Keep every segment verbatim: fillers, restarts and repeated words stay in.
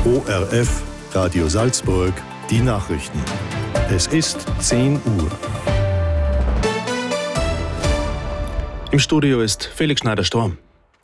O R F, Radio Salzburg, die Nachrichten. Es ist zehn Uhr. Im Studio ist Felix Schneider-Storm.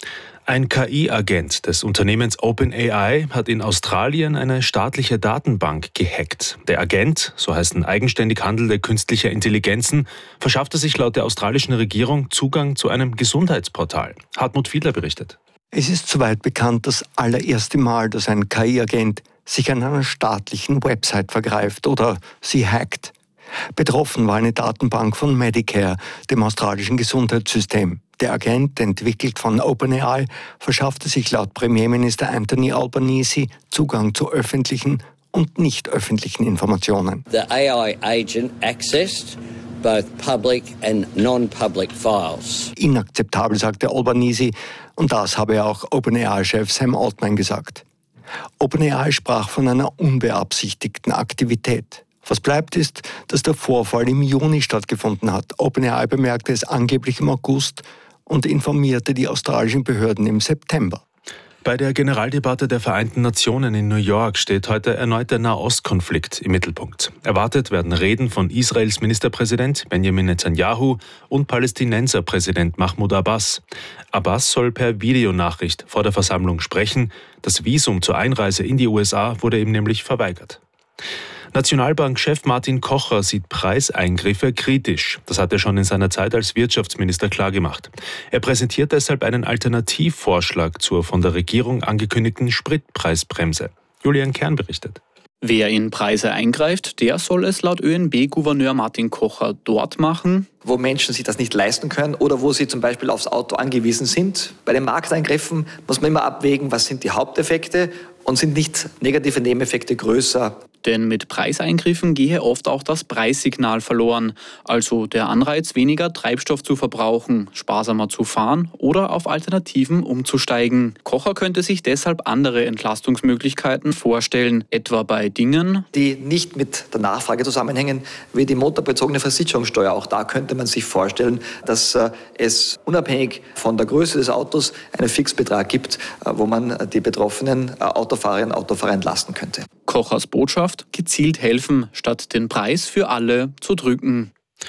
Ein K I-Agent des Unternehmens OpenAI hat in Australien eine staatliche Datenbank gehackt. Der Agent, so heißen eigenständig handelnde künstliche Intelligenzen, verschaffte sich laut der australischen Regierung Zugang zu einem Gesundheitsportal. Hartmut Fiedler berichtet. Es ist soweit bekannt, das allererste Mal, dass ein K I-Agent sich an einer staatlichen Website vergreift oder sie hackt. Betroffen war eine Datenbank von Medicare, dem australischen Gesundheitssystem. Der Agent, entwickelt von OpenAI, verschaffte sich laut Premierminister Anthony Albanese Zugang zu öffentlichen und nicht öffentlichen Informationen. The A I agent accessed both public and non-public files. Inakzeptabel, sagte Albanese, und das habe auch OpenAI-Chef Sam Altman gesagt. OpenAI sprach von einer unbeabsichtigten Aktivität. Was bleibt ist, dass der Vorfall im Juni stattgefunden hat. OpenAI bemerkte es angeblich im August und informierte die australischen Behörden im September. Bei der Generaldebatte der Vereinten Nationen in New York steht heute erneut der Nahostkonflikt im Mittelpunkt. Erwartet werden Reden von Israels Ministerpräsident Benjamin Netanyahu und Palästinenserpräsident Mahmoud Abbas. Abbas soll per Videonachricht vor der Versammlung sprechen. Das Visum zur Einreise in die U S A wurde ihm nämlich verweigert. Nationalbankchef Martin Kocher sieht Preiseingriffe kritisch. Das hat er schon in seiner Zeit als Wirtschaftsminister klargemacht. Er präsentiert deshalb einen Alternativvorschlag zur von der Regierung angekündigten Spritpreisbremse. Julian Kern berichtet. Wer in Preise eingreift, der soll es laut Ö N B-Gouverneur Martin Kocher dort machen, wo Menschen sich das nicht leisten können oder wo sie zum Beispiel aufs Auto angewiesen sind. Bei den Markteingriffen muss man immer abwägen, was sind die Haupteffekte und sind nicht negative Nebeneffekte größer. Denn mit Preiseingriffen gehe oft auch das Preissignal verloren, also der Anreiz, weniger Treibstoff zu verbrauchen, sparsamer zu fahren oder auf Alternativen umzusteigen. Kocher könnte sich deshalb andere Entlastungsmöglichkeiten vorstellen, etwa bei Dingen, die nicht mit der Nachfrage zusammenhängen, wie die motorbezogene Versicherungssteuer. Auch da könnte man sich vorstellen, dass es unabhängig von der Größe des Autos einen Fixbetrag gibt, wo man die betroffenen Autofahrerinnen und Autofahrer entlasten könnte. Kochers Botschaft: gezielt helfen, statt den Preis für alle zu drücken.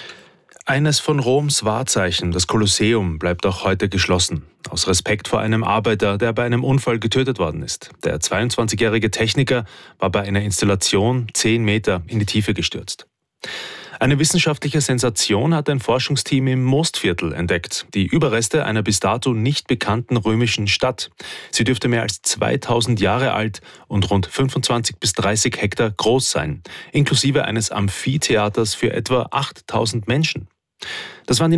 Eines von Roms Wahrzeichen, das Kolosseum, bleibt auch heute geschlossen. Aus Respekt vor einem Arbeiter, der bei einem Unfall getötet worden ist. Der zweiundzwanzigjährige Techniker war bei einer Installation zehn Meter in die Tiefe gestürzt. Eine wissenschaftliche Sensation hat ein Forschungsteam im Mostviertel entdeckt. Die Überreste einer bis dato nicht bekannten römischen Stadt. Sie dürfte mehr als zweitausend Jahre alt und rund fünfundzwanzig bis dreißig Hektar groß sein, inklusive eines Amphitheaters für etwa achttausend Menschen. Das waren die